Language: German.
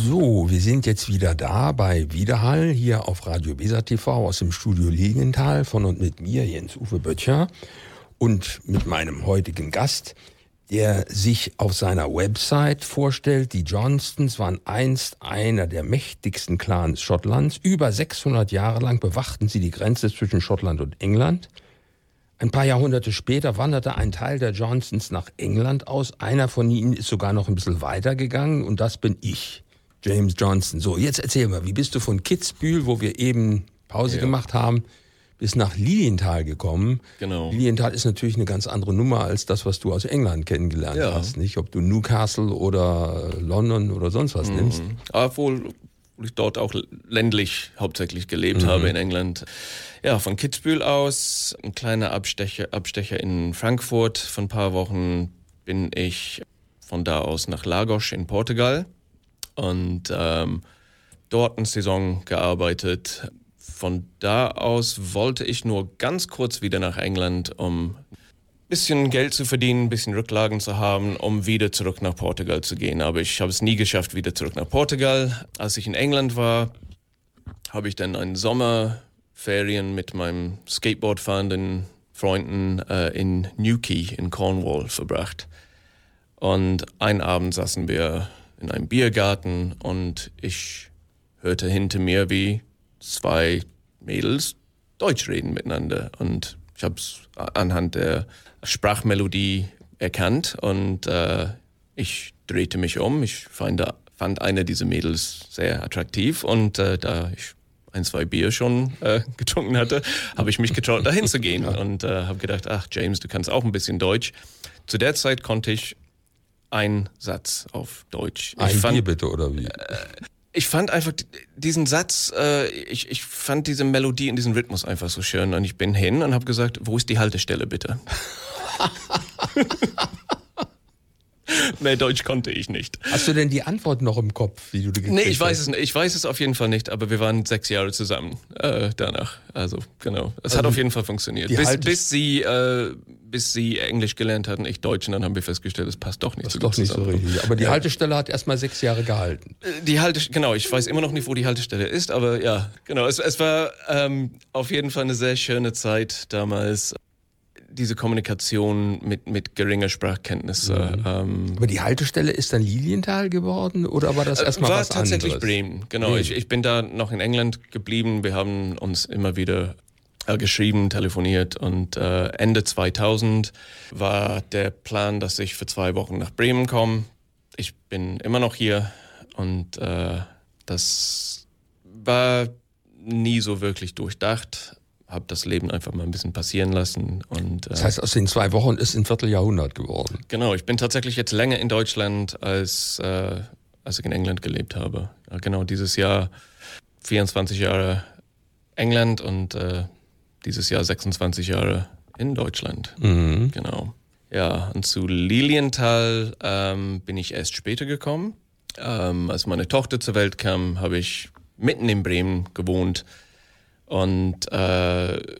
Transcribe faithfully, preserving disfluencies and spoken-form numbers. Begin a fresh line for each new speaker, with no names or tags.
So, wir sind jetzt wieder da bei Widerhall hier auf Radio Weser T V aus dem Studio Lilienthal von und mit mir, Jens-Uwe Böttcher, und mit meinem heutigen Gast, der sich auf seiner Website vorstellt. Die Johnstons waren einst einer der mächtigsten Clans Schottlands. Über sechshundert Jahre lang bewachten sie die Grenze zwischen Schottland und England. Ein paar Jahrhunderte später wanderte ein Teil der Johnstons nach England aus. Einer von ihnen ist sogar noch ein bisschen weiter gegangen und das bin ich, James Johnston. So, jetzt erzähl mal, wie bist du von Kitzbühel, wo wir eben Pause ja. gemacht haben, bis nach Lilienthal gekommen?
Genau.
Lilienthal ist natürlich eine ganz andere Nummer als das, was du aus England kennengelernt ja. hast, nicht? Ob du Newcastle oder London oder sonst was mhm. nimmst.
Obwohl ich dort auch ländlich hauptsächlich gelebt mhm. habe in England. Ja, von Kitzbühel aus, ein kleiner Abstecher, Abstecher in Frankfurt. Von ein paar Wochen bin ich von da aus nach Lagos in Portugal und ähm, dort eine Saison gearbeitet. Von da aus wollte ich nur ganz kurz wieder nach England, um ein bisschen Geld zu verdienen, ein bisschen Rücklagen zu haben, um wieder zurück nach Portugal zu gehen. Aber ich habe es nie geschafft, wieder zurück nach Portugal. Als ich in England war, habe ich dann einen Sommerferien mit meinem Skateboardfahrenden Freunden äh, in Newquay in Cornwall verbracht. Und einen Abend saßen wir in einem Biergarten und ich hörte hinter mir, wie zwei Mädels Deutsch reden miteinander. Und ich habe es anhand der Sprachmelodie erkannt und äh, ich drehte mich um. Ich fand, fand eine dieser Mädels sehr attraktiv und äh, da ich ein, zwei Bier schon äh, getrunken hatte, habe ich mich getraut, dahin zu gehen ja. und äh, habe gedacht, ach James, du kannst auch ein bisschen Deutsch. Zu der Zeit konnte ich einen Satz auf Deutsch.
Ein
ich fand,
Bier bitte, oder wie?
Äh, Ich fand einfach diesen Satz, äh, ich, ich fand diese Melodie und diesen Rhythmus einfach so schön. Und ich bin hin und habe gesagt, wo ist die Haltestelle bitte? Mehr Deutsch konnte ich nicht.
Hast du denn die Antwort noch im Kopf, wie du die gekriegt
Nee, ich weiß
hast?
es nicht. Ich weiß es auf jeden Fall nicht, aber wir waren sechs Jahre zusammen äh, danach. Also genau, es
also
hat auf jeden Fall funktioniert. Bis, bis, sie, äh, bis sie Englisch gelernt hatten, ich Deutsch, und dann haben wir festgestellt, es passt doch nicht
das
so
gut
gut
zusammen.
nicht
so richtig. Aber die ja. Haltestelle hat erst mal sechs Jahre gehalten.
Die Halte, genau, ich weiß immer noch nicht, wo die Haltestelle ist, aber ja, genau. Es, es war ähm, auf jeden Fall eine sehr schöne Zeit damals. Diese Kommunikation mit, mit geringer Sprachkenntnisse.
Mhm.
Ähm,
Aber die Haltestelle ist dann Lilienthal geworden oder war das erstmal was anderes?
War tatsächlich Bremen, genau. Bremen. Ich, ich bin da noch in England geblieben. Wir haben uns immer wieder äh, geschrieben, telefoniert und äh, Ende zweitausend war der Plan, dass ich für zwei Wochen nach Bremen komme. Ich bin immer noch hier und äh, das war nie so wirklich durchdacht. Habe das Leben einfach mal ein bisschen passieren lassen. Und, äh,
das heißt, aus den zwei Wochen ist ein Vierteljahrhundert geworden.
Genau, ich bin tatsächlich jetzt länger in Deutschland, als, äh, als ich in England gelebt habe. Ja, genau, dieses Jahr vierundzwanzig Jahre England und äh, dieses Jahr sechsundzwanzig Jahre in Deutschland.
Mhm.
Genau. Ja, und zu Lilienthal ähm, bin ich erst später gekommen. Ähm, als meine Tochter zur Welt kam, habe ich mitten in Bremen gewohnt. Und äh,